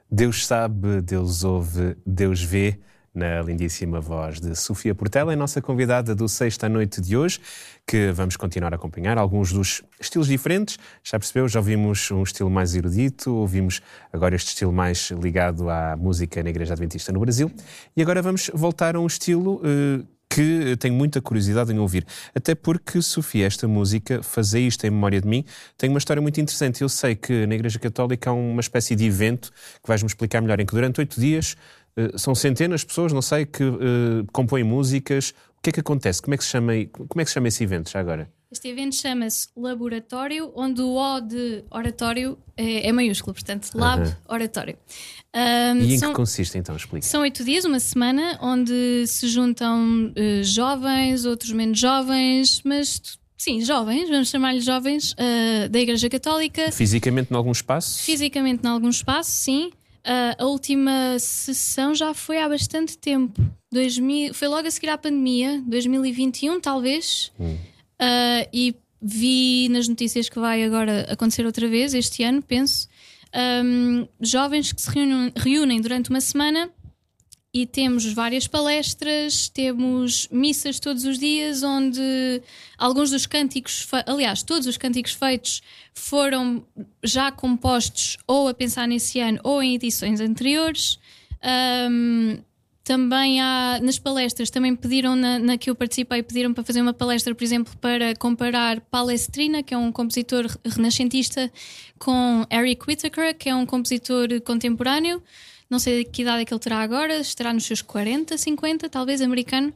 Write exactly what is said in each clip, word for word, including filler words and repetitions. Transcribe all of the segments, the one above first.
Deus sabe, Deus ouve, Deus vê, na lindíssima voz de Sofia Portela, é nossa convidada do Sexta à Noite de hoje, que vamos continuar a acompanhar alguns dos estilos diferentes. Já percebeu? Já ouvimos um estilo mais erudito, ouvimos agora este estilo mais ligado à música na Igreja Adventista no Brasil. E agora vamos voltar a um estilo uh, que tenho muita curiosidade em ouvir. Até porque, Sofia, esta música, Fazer Isto em Memória de Mim, tem uma história muito interessante. Eu sei que na Igreja Católica há uma espécie de evento que vais-me explicar melhor, em que durante oito dias uh, são centenas de pessoas, não sei, que uh, compõem músicas. O que é que acontece? Como é que se chama, como é que se chama esse evento já agora? Este evento chama-se Laboratório, onde o O de oratório é, é maiúsculo, portanto, Lab, uh-huh. Oratório. Um, e em são, que consiste então? Explica. São oito dias, uma semana, onde se juntam uh, jovens, outros menos jovens, mas sim, jovens, vamos chamar-lhes jovens, uh, da Igreja Católica. Fisicamente em algum espaço? Fisicamente em algum espaço, sim. Uh, a última sessão já foi há bastante tempo. dois mil, foi logo a seguir à pandemia, dois mil e vinte e um talvez. Hum. Uh, e vi nas notícias que vai agora acontecer outra vez, este ano, penso, um, jovens que se reúnem, reúnem durante uma semana e temos várias palestras, temos missas todos os dias, onde alguns dos cânticos, fe... aliás, todos os cânticos feitos foram já compostos ou a pensar nesse ano ou em edições anteriores. Um, Também há, nas palestras, também pediram, na, na que eu participei, pediram para fazer uma palestra, por exemplo, para comparar Palestrina, que é um compositor renascentista, com Eric Whitacre, que é um compositor contemporâneo. Não sei que idade é que ele terá agora, estará nos seus quarenta, cinquenta, talvez, americano.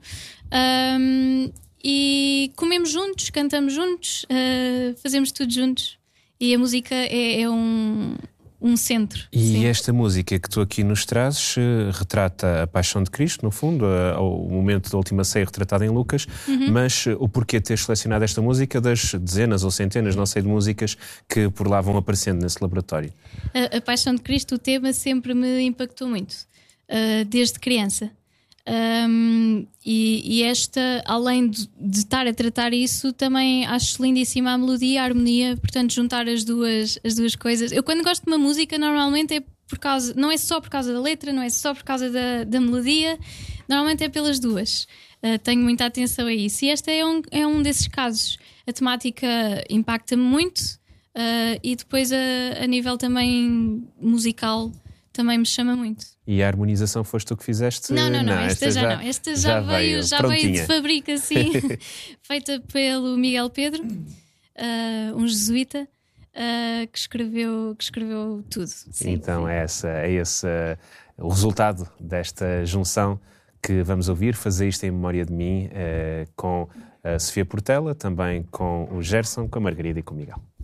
Um, e comemos juntos, cantamos juntos, uh, fazemos tudo juntos. E a música é, é um... um centro. E sim. Esta música que tu aqui nos trazes uh, retrata a paixão de Cristo, no fundo, uh, o momento da última ceia retratado em Lucas, uhum. mas uh, o porquê de ter selecionado esta música das dezenas ou centenas, não sei, de músicas que por lá vão aparecendo nesse laboratório? A, a paixão de Cristo, o tema sempre me impactou muito, uh, desde criança. Um, e, e esta, além de, de estar a tratar isso, também acho lindíssima a melodia, a harmonia, portanto juntar as duas, as duas coisas. Eu quando gosto de uma música normalmente é por causa, não é só por causa da letra, não é só por causa da, da melodia, normalmente é pelas duas. Uh, tenho muita atenção a isso e este é um, é um desses casos. A temática impacta-me muito, uh, e depois a, a nível também musical também me chama muito. E a harmonização foste tu que fizeste? Não, não, não, não esta, esta já, já não. Esta já, já veio, veio, já veio de fábrica, sim. Feita pelo Miguel Pedro, uh, um jesuíta, uh, que, escreveu, que escreveu tudo. Sim, então sim. É, essa, é esse uh, o resultado desta junção que vamos ouvir, Fazer Isto em Memória de Mim, uh, com a Sofia Portela, também com o Gerson, com a Margarida e com o Miguel.